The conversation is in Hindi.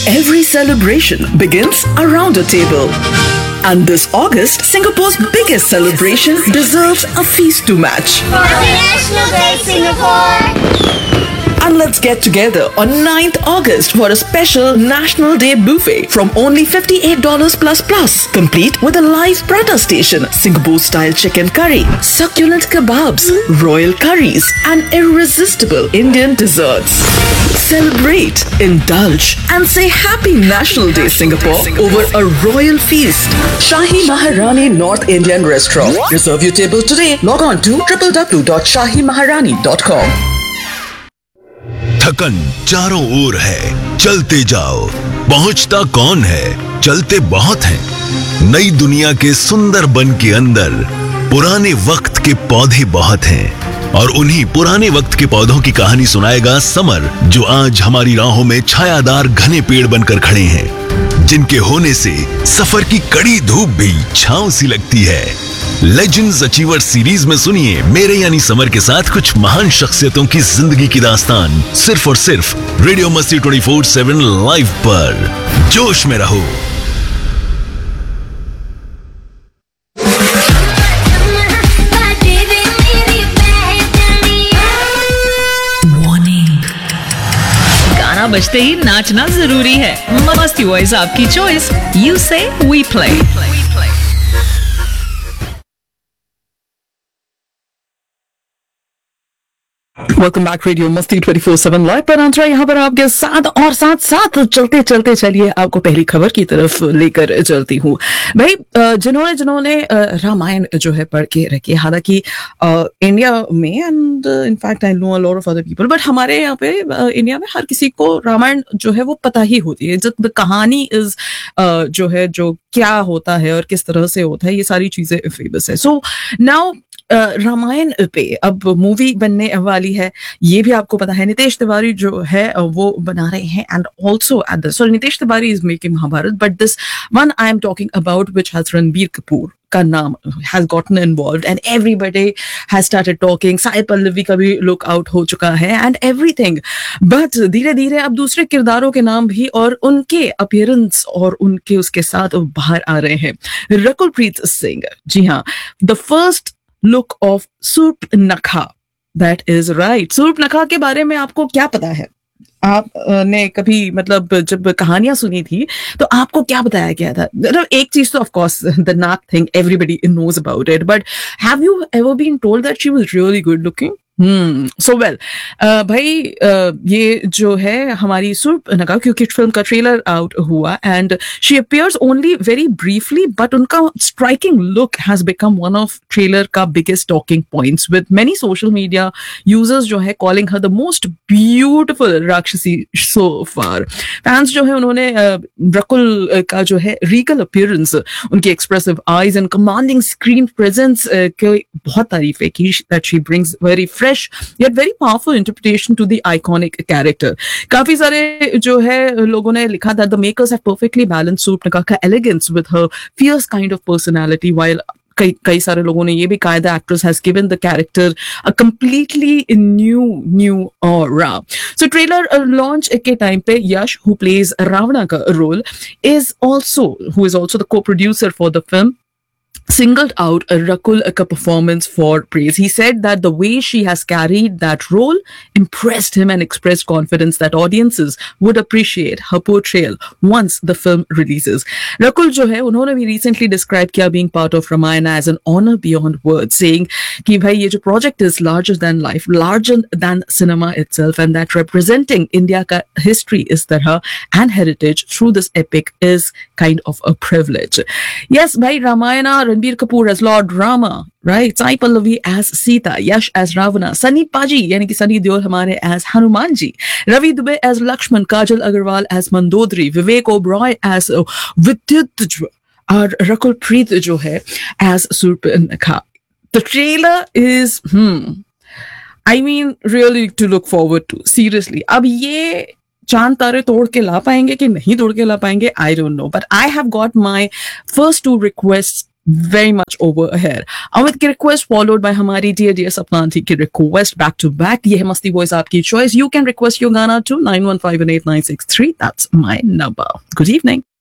Every celebration begins around a table. And this August, Singapore's biggest celebration deserves a feast to match. Happy National Day, Singapore! And let's get together on 9th August for a special National Day buffet from only $58 plus, complete with a live prata station, Singapore-style chicken curry, succulent kebabs, royal curries, and irresistible Indian desserts. Celebrate, indulge, and say Happy National Day, Singapore over a royal feast. Shahi Maharani North Indian Restaurant. Reserve your table today. Log on to www.shahimaharani.com. थकन चारों ओर है, चलते जाओ। पहुंचता कौन है? चलते बहुत हैं। नई दुनिया के सुंदर बन के अंदर पुराने वक्त के पौधे बहुत हैं और उन्हीं पुराने वक्त के पौधों की कहानी सुनाएगा समर, जो आज हमारी राहों में छायादार घने पेड़ बनकर खड़े हैं, जिनके होने से सफर की कड़ी धूप भी छांव सी लगती है। लेजेंड्स अचीवर सीरीज में सुनिए मेरे यानी समर के साथ कुछ महान शख्सियतों की जिंदगी की दास्तान, सिर्फ और सिर्फ रेडियो मस्ती 24/7 लाइव पर। जोश में रहो। गाना बजते ही नाचना जरूरी है। मस्ती वॉइस आपकी चॉइस। यू से we play. Welcome back radio मस्ती 24/7 लाइव पर आंसर यहाँ पर आपके साथ और साथ साथ चलते चलते चलिए आपको पहली खबर की तरफ लेकर चलती हूँ। भाई जिन्होंने रामायण जो है पढ़ के रखी, हालांकि इंडिया में and in fact I know a lot of other people, but हमारे यहाँ पे इंडिया में हर किसी को रामायण जो है वो पता ही होती है। जब कहानी इज जो है जो क्या होता है और किस तरह से होता है, ये सारी चीजें फेमस है। सो नाउ रामायण पे अब मूवी बनने वाली है, ये भी आपको पता है। नितेश तिवारी जो है वो बना रहे हैं and also sorry Nitesh Tiwari is making Mahabharat, but this one I am talking about which has Ranbir Kapoor का नाम has gotten involved and everybody has started talking. Sai Pallavi का भी लुक आउट हो चुका है and everything, but धीरे धीरे अब दूसरे किरदारों के नाम भी और उनके अपीयरेंस और उनके उसके साथ बाहर आ रहे हैं। रकुल प्रीत सिंह, जी हाँ, the first look of Surpanakha, that is right. Surpanakha के बारे में आपको क्या पता है? आपने कभी मतलब जब कहानियां सुनी थी तो आपको क्या बताया गया था? मतलब एक चीज तो ऑफ कोर्स द नाक thing, everybody knows about it, but have you ever been told that she was really good looking? So well भाई ये जो है हमारी सूर्पनखा, क्योंकि फिल्म का ट्रेलर आउट हुआ and she appears only very briefly, but उनका striking look has become one of trailer का biggest talking points, with many social media users जो है calling her the most beautiful राक्षसी सो फार। फैंस जो है उन्होंने रकुल का जो है रीगल अपीयरेंस, उनकी expressive eyes and commanding screen presence की बहुत तारीफें की, that she brings very fresh yet very powerful interpretation to the iconic character. काफी सारे जो है लोगों ने लिखा that the makers have perfectly balanced Surpanakha का elegance with her fierce kind of personality, while कई सारे लोगों ने ये भी कहा the actress has given the character a completely new aura. So trailer launch के टाइम पे यश, who plays Ravana का role, who is also the co-producer for the film, singled out Rakul ka performance for praise. He said that the way she has carried that role impressed him and expressed confidence that audiences would appreciate her portrayal once the film releases. Rakul jo hai unhone bhi recently described kiya being part of Ramayana as an honor beyond words, saying ki bhai ye jo project is larger than life, larger than cinema itself, and that representing India ka history is tarah and heritage through this epic is kind of a privilege. Yes bhai, Ramayana, Ranbir Kapoor as Lord Rama, right? Sai Pallavi as Sita, Yash as Ravana, Sunny Paji यानी कि सनी देओल हमारे as हनुमान जी, रवि दुबे as लक्ष्मण, काजल अग्रवाल as मंदोदरी, विवेक ओबरॉय as विद्युत और रकुल प्रीत जो है as Surpanakha. The trailer is I mean really to look forward to, seriously. अब ये चांद तारे तोड़ के ला पाएंगे कि नहीं तोड़ के ला पाएंगे, I don't know, but I have got my first two requests very much over ahead. Amit की request followed by हमारी dear सपना आंटी की request back to back. ये है मस्ती वॉइस आपकी choice. You can request your गाना to 91588963. That's my number. Good evening.